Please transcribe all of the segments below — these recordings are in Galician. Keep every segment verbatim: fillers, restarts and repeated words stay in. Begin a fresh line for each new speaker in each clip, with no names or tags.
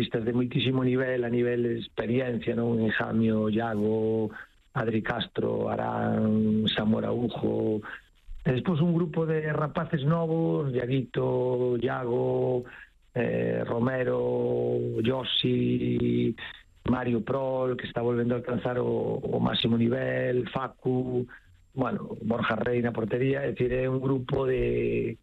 futbolistas de moitísimo nivel, a nivel de experiencia, non? Jamio, Iago, Adri Castro, Arán, Samuel Araujo. E despois un grupo de rapaces novos, Iaguito, Iago, eh, Romero, Yossi, Mario Prol, que está volvendo a alcanzar o, o máximo nivel, Facu, bueno, Borja Rey na portería. É dicir, é un grupo de...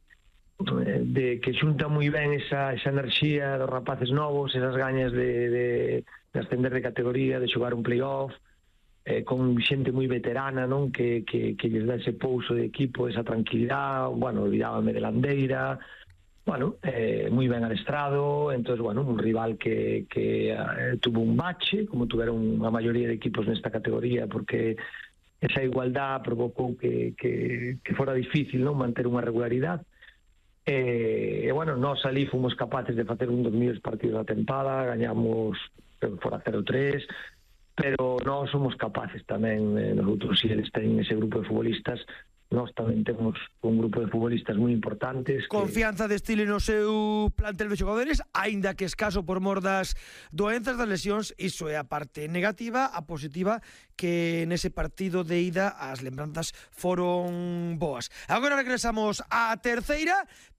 de que xunta moi ben esa, esa enerxía dos rapaces novos, esas gañas de, de, de ascender de categoría, de xogar un playoff, eh, con xente moi veterana, non? Que, que, que lles dá ese pouso de equipo, esa tranquilidade. Bueno, olvidábame de Landeira, bueno, eh, moi ben adestrado. Entón, bueno, un rival que, que eh, tuvo un bache, como tuveron a maioría de equipos nesta categoría, porque esa igualdad provocou que, que, que fora difícil, non? Manter unha regularidade. E, e bueno, nós ali fomos capaces de facer un dos mellores partidos da tempada, gañamos fora cero tres, pero nós somos capaces tamén, eh, nosotros, si eles teñen ese grupo de futbolistas, nós tamén temos un grupo de futbolistas moi importantes.
Confianza que... de estilo no seu plantel de xogadores, aínda que escaso por mor das doenzas, das lesións. Iso é a parte negativa. A positiva, que nese partido de ida as lembranzas foron boas. Agora regresamos á terceira,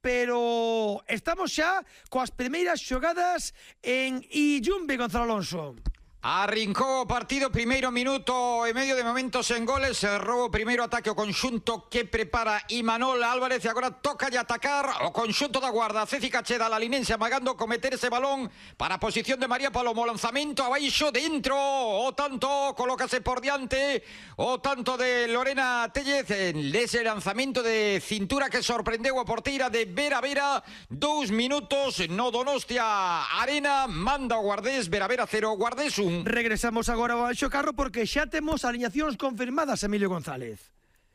pero estamos xa coas primeiras xogadas en Illumbe, Gonzalo Alonso.
Arrincou o partido, primeiro minuto e medio de momentos en goles, cerrou o primeiro ataque o conxunto que prepara Imanol Álvarez e agora toca de atacar o conxunto da Guarda. Ceci Cacheda, la linense, amagando cometer ese balón para a posición de María Palomo, lanzamento abaixo, dentro, o tanto, colócase por diante, o tanto de Lorena Tellez, ese lanzamento de cintura que sorprendeu a porteira de Vera Vera. Dous minutos no Donostia Arena, manda o Guardés, Vera Vera cero, Guardés un.
Regresamos agora ao Anxo Carro porque xa temos alineacións confirmadas, Emilio González.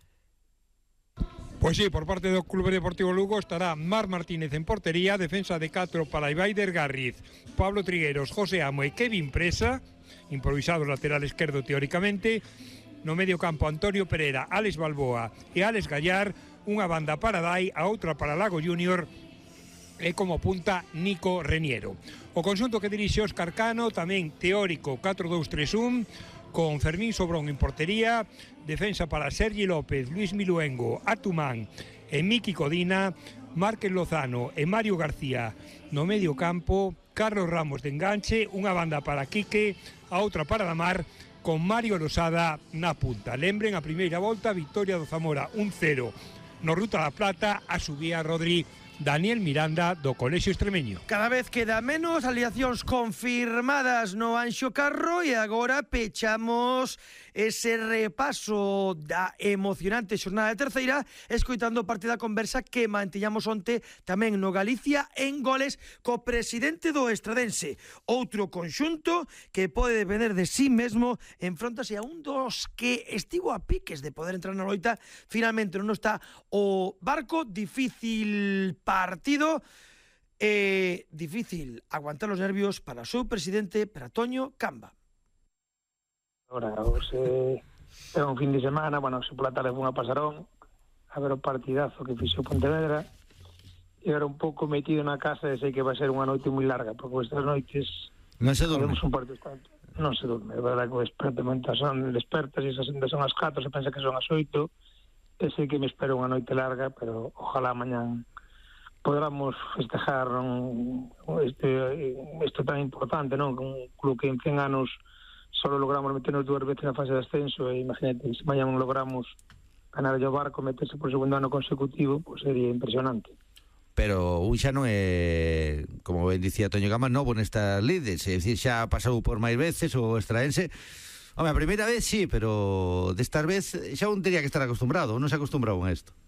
Pois sí, por parte do Clube Deportivo Lugo estará Mar Martínez en portería, defensa de catro para Ibaider Garriz, Pablo Trigueros, José Amo e Kevin Presa, improvisados lateral esquerdo teóricamente. No medio campo Antonio Pereira, Alex Balboa e Alex Gallar, unha banda para Dai, a outra para Lago Júnior e como punta Nico Reniero. O conxunto que dirixe Óscar Cano, tamén teórico catro dous tres un, con Fermín Sobrón en portería, defensa para Sergi López, Luis Miluengo, Atumán e Miki Codina, Márquez Lozano e Mario García no medio campo, Carlos Ramos de enganche, unha banda para Quique, a outra para Damar, con Mario Losada na punta. Lembren, a primeira volta, victoria do Zamora un cero. No Ruta da Plata, a subía Rodri Daniel Miranda do Colexio Extremeño.
Cada vez queda menos aliacións confirmadas no Anxo Carro e agora pechamos ese repaso da emocionante xornada de terceira escoitando parte da conversa que mantiñamos onte tamén no Galicia en Goles co presidente do Estradense. Outro conxunto que pode depender de sí mesmo enfrontase a un dos que estivo a piques de poder entrar na loita. Finalmente non está o Barco, difícil partido, eh, difícil aguantar os nervios para o seu presidente, para Toño Camba.
Ahora, hoxe é un fin de semana, bueno, se pola tarde fun a Pasarón a ver o partidazo que fixo Pontevedra e era un pouco metido na casa e sei que vai ser unha noite moi larga, porque estas noites
non se durme.
Un partido tanto. Non se durme, é verdade que o desperto son despertas e esas son as catro, se pensa que son as oito e sei que me espero unha noite larga, pero ojalá mañán podamos festejar un, este, isto tan importante, non? Un club que en cen anos solo logramos meternos dúas veces na fase de ascenso e imagínate, se mañan logramos ganar o Barco, meterse por segundo ano consecutivo, pues sería impresionante.
Pero un xa non é, como ben dicía Toño Gama, novo nestas lides, é dicir, xa pasou por máis veces o Estraense. Home, a primeira vez sí, pero destas vez xa un teria que estar acostumbrado, non se acostumbrado a isto.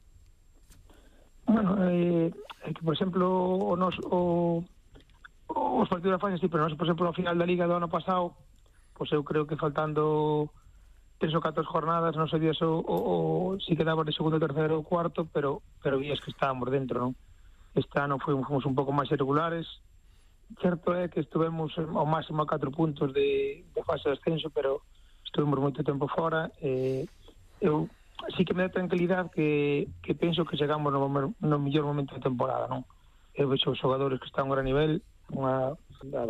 Bueno, eh, é que, por exemplo, o nos, o, os partidos da fase, sí, pero non, por exemplo, ao final da Liga do ano pasado, pois eu creo que faltando tres ou catro jornadas, non sabías o, o, o si quedaba de segundo, terceiro ou cuarto, pero pero vías que estábamos dentro, non? Este ano fomos, fomos un pouco máis irregulares. Certo é que estivemos ao máximo a catro puntos de, de fase de ascenso, pero estuvemos moito tempo fora. Eh, eu sí que me dá tranquilidade que, que penso que chegamos no, no mellor momento da temporada, non? Eu vexo os xogadores que están a gran nivel, unha